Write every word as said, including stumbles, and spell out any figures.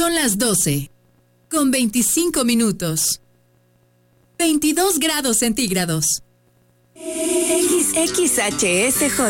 Son las doce, con veinticinco minutos. veintidós grados centígrados. X X H S J